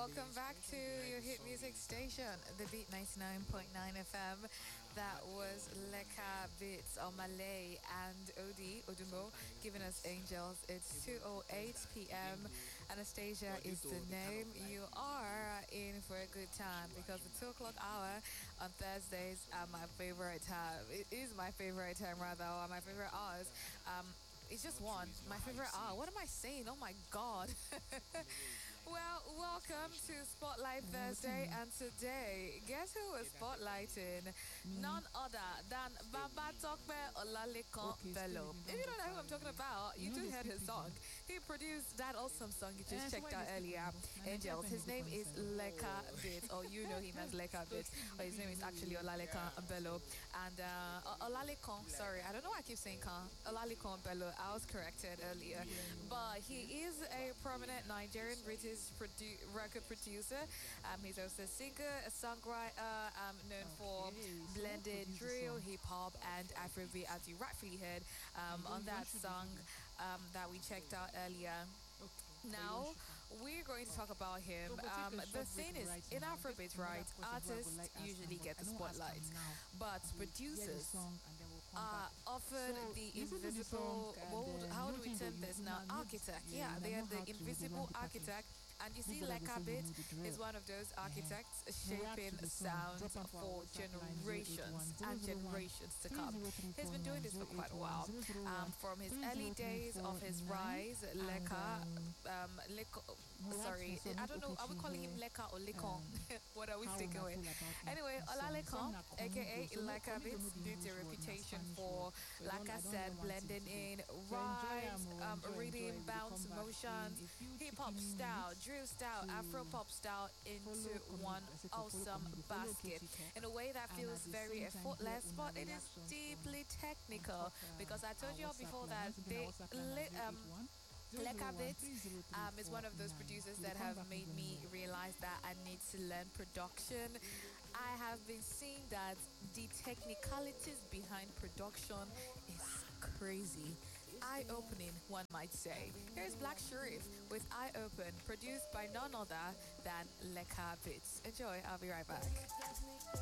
welcome back to your hit music station, The Beat 99.9 FM. That was Leka Beats on Malay and Odi Odumo giving us Angels. It's 2:08 p.m. Anastasia is the name. You are in for a good time because the 2 o'clock hour on Thursdays are my favorite time. It is my favorite time, rather, or my favorite hours. It's just one. My favorite hour. What am I saying? Oh my God. Well, welcome to Spotlight Thursday, and today, guess who is spotlighting? None other than Baba Tokbe Olalekan Bello. If you don't know who I'm talking about, you do heard his song. He produced that awesome song you just checked out earlier, Angels. His name is Leka Bit, or you know him as Leka Bit, but his name is actually Olalekan Bello. And Olalekan, sorry, I don't know why I keep saying Kan. Olalekan Bello, I was corrected earlier. But he is a prominent Nigerian British record producer. He's also a singer, a songwriter, known for blended drill, hip hop, and Afrobeat, as you rightfully heard on that song that we checked out earlier. Now, we're going to talk about him. The thing is, in Afrobeat, right, artists usually get the spotlight, but producers are often the invisible, how do we term this now? Architect. Yeah, they are the invisible architect. And you see, Leka Bit is one of those architects shaping sounds for generations and generations to come. He's been doing this for quite a while. From his early days of his rise, Leka, sorry, I don't know, are we calling him Leka or Lekon? What are we sticking with? Anyway, Olalekan, aka Leka Bit, built a reputation for, like I said, blending in rhymes, rhythm, bounce, motions, hip hop style, drill style, Afro pop style into one awesome basket in a way that feels very effortless, but it is deeply technical, because I told you all before that Leka Bit is one of those producers that have made me realize that I need to learn production. I have been seeing that the technicalities behind production is crazy. Eye-opening, one might say. Here's Black Sherif with Eye Open, produced by none other than Leka Bit. Enjoy, I'll be right back.